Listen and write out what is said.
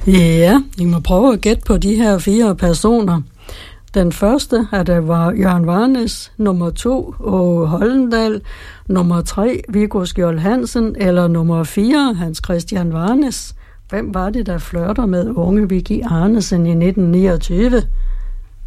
Ja, I må prøve at gætte på de her 4 personer. Den første, der var Jørgen Varnæs, nummer 2, Åge Hollendal, nummer 3, Viggo Skjold Hansen, eller nummer 4, Hans Christian Varnæs. Hvem var det, der flirter med unge Vicky Arnesen i 1929?